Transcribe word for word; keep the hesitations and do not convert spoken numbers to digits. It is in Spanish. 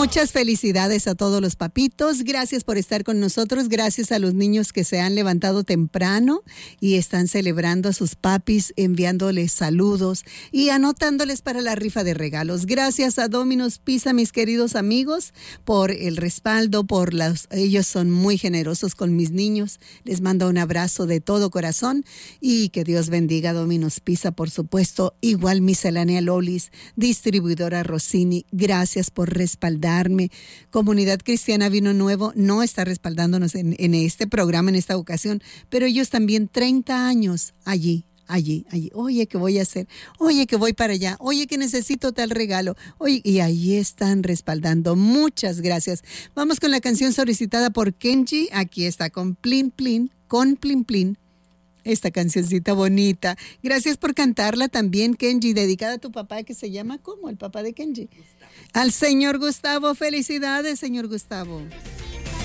Muchas felicidades a todos los papitos. Gracias por estar con nosotros. Gracias a los niños que se han levantado temprano y están celebrando a sus papis, enviándoles saludos y anotándoles para la rifa de regalos. Gracias a Domino's Pizza, mis queridos amigos, por el respaldo, por las, ellos son muy generosos con mis niños. Les mando un abrazo de todo corazón y que Dios bendiga a Domino's Pizza, por supuesto. Igual Miscelánea Lolis, distribuidora Rossini, gracias por respaldarme. Comunidad Cristiana Vino Nuevo no está respaldándonos en, en este programa, en esta ocasión, pero ellos también treinta años allí. Allí, allí, oye, ¿qué voy a hacer? Oye, que voy para allá. Oye, que necesito tal regalo. Oye, y ahí están respaldando. Muchas gracias. Vamos con la canción solicitada por Kenji. Aquí está con Plin Plin, con Plin Plin. Esta cancioncita bonita. Gracias por cantarla también, Kenji. Dedicada a tu papá, que se llama, ¿cómo? El papá de Kenji. Gustavo. Al señor Gustavo. Felicidades, señor Gustavo.